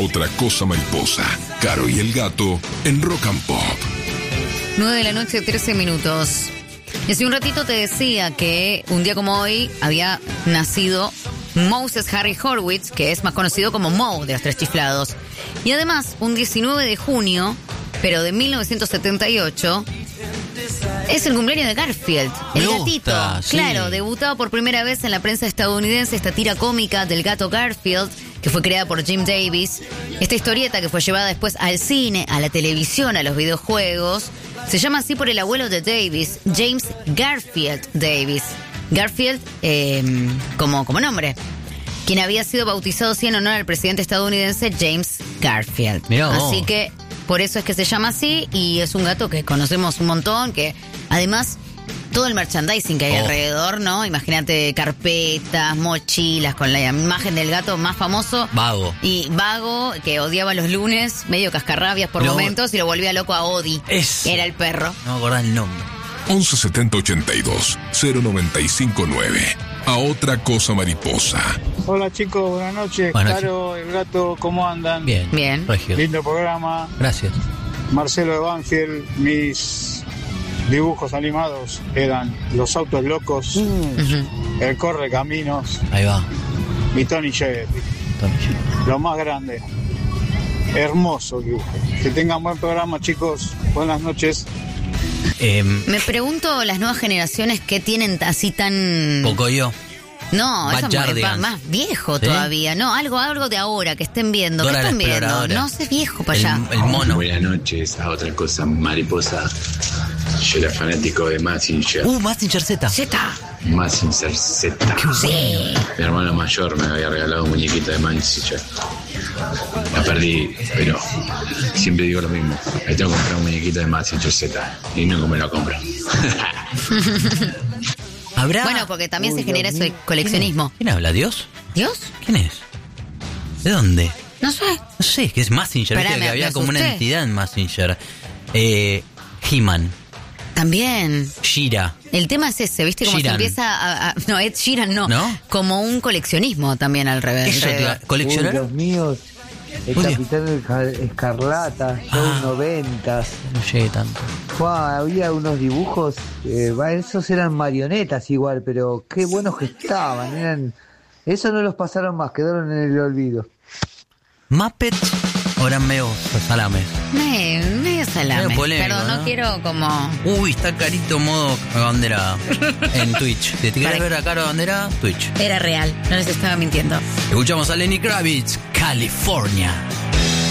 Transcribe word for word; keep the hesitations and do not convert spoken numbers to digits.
otra cosa mariposa. Caro y el gato en Rock and Pop. nueve de la noche, trece minutos. Y hace un ratito te decía que un día como hoy había nacido Moses Harry Horowitz, que es más conocido como Moe de los Tres Chiflados. Y además, un diecinueve de junio, pero de mil novecientos setenta y ocho, es el cumpleaños de Garfield, el Me gatito. gusta, sí. Claro, debutaba por primera vez en la prensa estadounidense esta tira cómica del gato Garfield, que fue creada por Jim Davis. Esta historieta que fue llevada después al cine, a la televisión, a los videojuegos, se llama así por el abuelo de Davis, James Garfield Davis. Garfield eh, como, como nombre, quien había sido bautizado así en honor al presidente estadounidense James Garfield. Mirá vos. Así que por eso es que se llama así, y es un gato que conocemos un montón, que además todo el merchandising que hay Oh. alrededor, ¿no? Imagínate carpetas, mochilas con la imagen del gato más famoso. Vago. Y Vago, que odiaba los lunes, medio cascarrabias por Lo- momentos, y lo volvía loco a Odi, Ese. que era el perro. No me acordaba el nombre. once setenta ochenta y dos cero noventa y cinco nueve. A otra cosa mariposa. Hola chicos, buenas noches. Buenas noches. Caro, el gato, ¿cómo andan? Bien. Bien. Regio. Lindo programa. Gracias. Marcelo de Banfield, mis dibujos animados eran Los Autos Locos, Ujú. El Corre Caminos Ahí va. y Tony Jerry. Tony. Lo más grande. Hermoso dibujo. Que tengan buen programa, chicos. Buenas noches. Eh, Me pregunto las nuevas generaciones qué tienen así tan... poco yo. No, eso es más, Backyardigans. más viejo ¿Sí? todavía. No, algo algo de ahora que estén viendo. Dora ¿Qué la están viendo? Exploradora. No sé, viejo para El, allá. el mono. Buenas noches, a otra cosa mariposa. Yo era fanático de Mazinger. Uh, Mazinger Z. Z. Mazinger Z. Sí. Mi hermano mayor me había regalado un muñequito de Mazinger. La perdí, pero siempre digo lo mismo. Me tengo que comprar un muñequito de Mazinger Z. Y nunca me lo compro. ¿Habrá? Bueno, porque también se genera eso de coleccionismo. ¿Quién habla? ¿Dios? ¿Dios? ¿Quién es? ¿De dónde? No sé. No sé, es que es Mazinger. Pará, Viste me- que había me como una asusté. entidad en Mazinger. Eh, He-Man. También. Shira. El tema es ese, ¿viste? Como Sheeran. se empieza a, a- No, Ed Sheeran no. ¿No? Como un coleccionismo también al revés. Eso, alrededor. te- ¿coleccionar? Uy, Dios mío, el Uy. Capitán Esca- Escarlata, show Ah. noventas. No llegué tanto. Fua, había unos dibujos, eh, va, esos eran marionetas igual, pero qué buenos que estaban. Eran, esos no los pasaron más, quedaron en el olvido. Muppets o eran medio salames. Me, medio salame. Medio polémico, Perdón, no, ¿no? quiero como... Uy, está carito modo bandera en Twitch. Si te quieres Para- ver a Caro Bandera, Twitch. Era real, no les estaba mintiendo. Escuchamos a Lenny Kravitz, California.